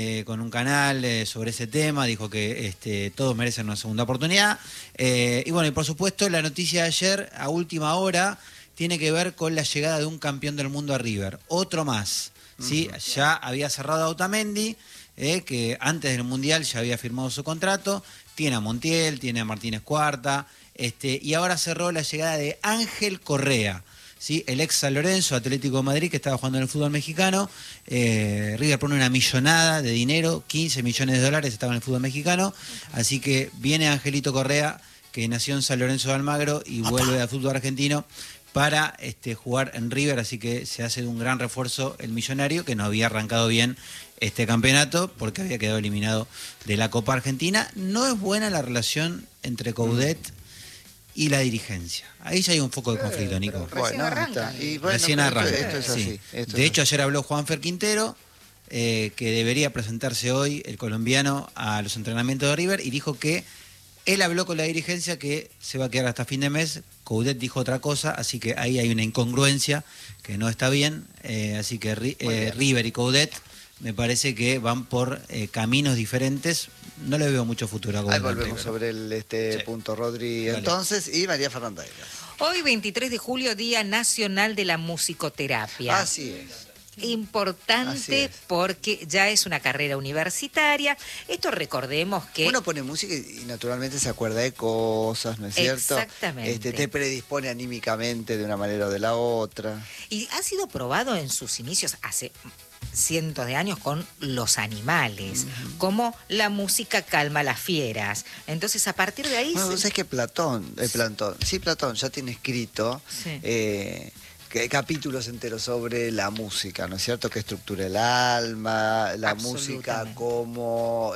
con un canal sobre ese tema, dijo que todos merecen una segunda oportunidad. Y bueno, y por supuesto la noticia de ayer, a última hora, tiene que ver con la llegada de un campeón del mundo a River, otro más. ¿Sí? Ya había cerrado a Otamendi, que antes del Mundial ya había firmado su contrato, tiene a Montiel, tiene a Martínez Cuarta, y ahora cerró la llegada de Ángel Correa. ¿Sí? El ex San Lorenzo, Atlético de Madrid, que estaba jugando en el fútbol mexicano. River pone una millonada de dinero, 15 millones de dólares estaba en el fútbol mexicano. Así que viene Angelito Correa, que nació en San Lorenzo de Almagro y vuelve al fútbol argentino para jugar en River. Así que se hace de un gran refuerzo el millonario, que no había arrancado bien este campeonato porque había quedado eliminado de la Copa Argentina. No es buena la relación entre Coudet y la dirigencia. Ahí ya hay un foco de conflicto, Nico. Recién arranca. Recién arranca. Esto es así. Sí. De hecho, ayer habló Juanfer Quintero, que debería presentarse hoy, el colombiano, a los entrenamientos de River, y dijo que él habló con la dirigencia que se va a quedar hasta fin de mes. Coudet dijo otra cosa, así que ahí hay una incongruencia que no está bien. Así que River y Coudet me parece que van por caminos diferentes. No le veo mucho futuro a Coudet. Ahí volvemos sobre el punto, Rodri. Dale. Entonces, y María Fernanda. Hoy, 23 de julio, Día Nacional de la Musicoterapia. Así es. Importante porque ya es una carrera universitaria. Esto recordemos que... Uno pone música y naturalmente se acuerda de cosas, ¿no es cierto? Exactamente. Te predispone anímicamente de una manera o de la otra. Y ha sido probado en sus inicios hace cientos de años con los animales, como la música calma a las fieras. Entonces, a partir de ahí... Bueno, ¿sabes que Platón ya tiene escrito... capítulos enteros sobre la música, ¿no es cierto? Que estructura el alma, la música como,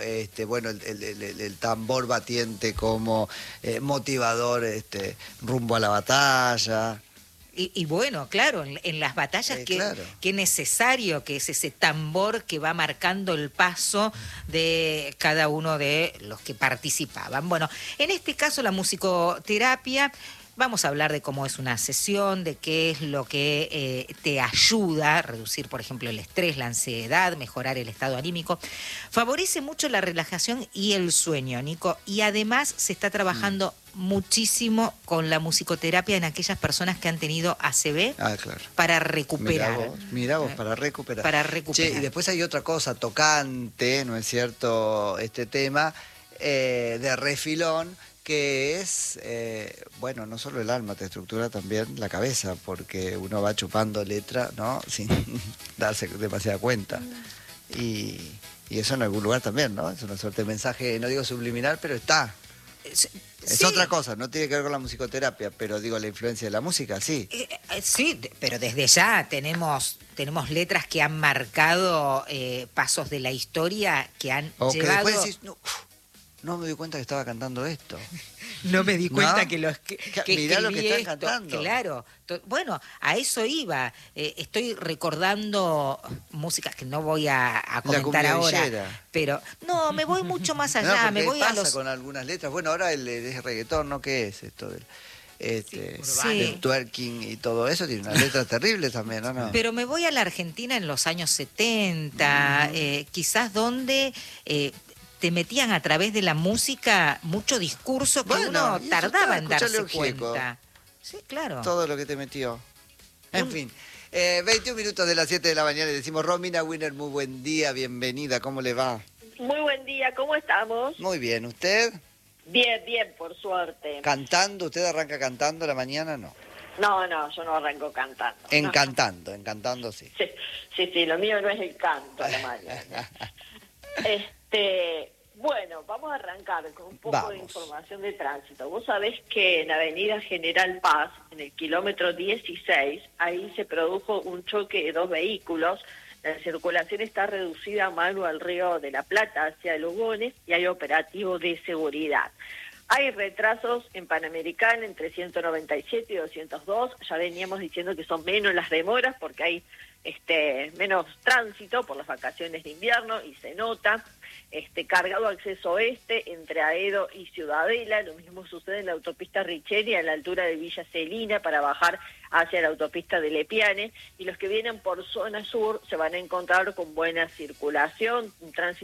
el tambor batiente como motivador, rumbo a la batalla. Y bueno, claro, en las batallas que necesario que es ese tambor que va marcando el paso de cada uno de los que participaban. Bueno, en este caso la musicoterapia... Vamos a hablar de cómo es una sesión, de qué es lo que te ayuda a reducir, por ejemplo, el estrés, la ansiedad, mejorar el estado anímico. Favorece mucho la relajación y el sueño, Nico. Y además se está trabajando muchísimo con la musicoterapia en aquellas personas que han tenido ACV para recuperar. Mirá vos, para recuperar. Para recuperar. Che, y después hay otra cosa tocante, ¿no es cierto? Este tema de refilón, que es, no solo el alma, te estructura también la cabeza, porque uno va chupando letra, ¿no? Sin darse demasiada cuenta. Y eso en algún lugar también, ¿no? Es una suerte de mensaje, no digo subliminal, pero está. Es otra cosa, no tiene que ver con la musicoterapia, pero digo, la influencia de la música, sí. Sí, pero desde ya tenemos letras que han marcado pasos de la historia que han llevado... Que después decís, no me di cuenta que estaba cantando esto. No me di cuenta que mirá lo que están esto. cantando. Claro. Bueno, a eso iba. Estoy recordando músicas que no voy a comentar ahora. Pero no, me voy mucho más allá. Me voy pasa con algunas letras. Bueno, ahora el reggaetón, ¿no? ¿Qué es esto del el twerking y todo eso? Tiene unas letras terribles también, ¿no? Pero me voy a la Argentina en los años 70, quizás donde... te metían a través de la música mucho discurso que uno tardaba en darse cuenta. Sí, claro. Todo lo que te metió. En fin, 21 minutos de las 7 de la mañana y decimos, Romina Winner, muy buen día, bienvenida, ¿cómo le va? Muy buen día, ¿cómo estamos? Muy bien, ¿usted? Bien, por suerte. ¿Cantando? ¿Usted arranca cantando la mañana? No. No, yo no arranco cantando. Encantando, sí. Sí, lo mío no es el canto a la mañana. Bueno, vamos a arrancar con un poco de información de tránsito. Vos sabés que en Avenida General Paz, en el kilómetro 16, ahí se produjo un choque de dos vehículos. La circulación está reducida a mano al Río de la Plata hacia Lugones y hay operativo de seguridad. Hay retrasos en Panamericana entre 197 y 202. Ya veníamos diciendo que son menos las demoras porque hay menos tránsito por las vacaciones de invierno y se nota. cargado acceso oeste entre Aedo y Ciudadela. Lo mismo sucede en la autopista Richeria a la altura de Villa Celina para bajar hacia la autopista de Lepiane, y los que vienen por zona sur se van a encontrar con buena circulación, un tránsito